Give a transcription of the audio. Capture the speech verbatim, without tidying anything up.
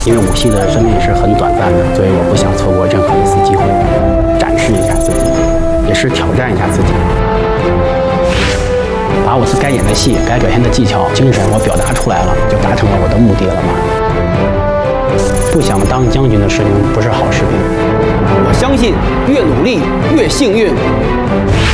因为武戏的生命是很短暂的，所以我不想错过任何一次机会，展示一下自己，也是挑战一下自己，把我该演的戏、该表现的技巧、精神我表达出来了，就达成了我的目的了嘛。不想当将军的士兵不是好士兵。 我相信越努力越幸运。